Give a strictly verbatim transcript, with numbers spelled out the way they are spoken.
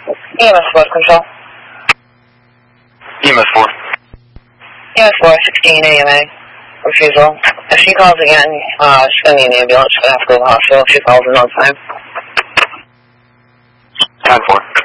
E M S four, control. E M S four. E M S four, sixteen A M A. Refusal. If she calls again, uh, she's going to need an ambulance. She's going to have to go to the hospital if she calls in no time. ten four.